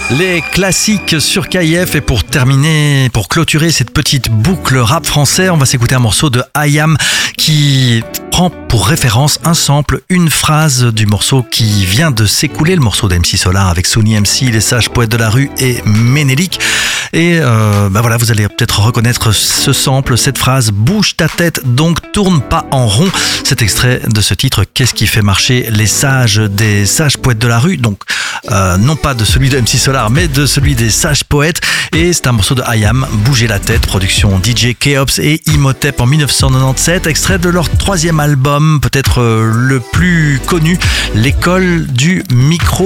Les classiques sur KIF, et pour terminer, pour clôturer cette petite boucle rap français, on va s'écouter un morceau de IAM qui prend pour référence un sample, une phrase du morceau qui vient de s'écouler, le morceau d'MC Solar avec Souni MC, Les Sages Poètes de la Rue et Ménélique. Et voilà, vous allez peut-être reconnaître ce sample, cette phrase: bouge ta tête, donc tourne pas en rond. Cet extrait de ce titre, Qu'est-ce qui fait marcher les sages, des Sages Poètes de la Rue, donc non pas de celui de MC Solar, mais de celui des Sages Poètes. Et c'est un morceau de IAM, Bouger la tête, production DJ Keops et Imhotep en 1997, extrait de leur troisième album, peut-être le plus connu, L'école du micro.